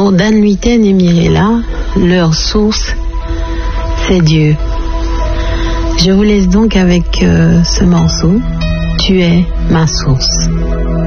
pour Dan Luyten et Mirella, leur source, c'est Dieu. Je vous laisse donc avec ce morceau, Tu es ma source.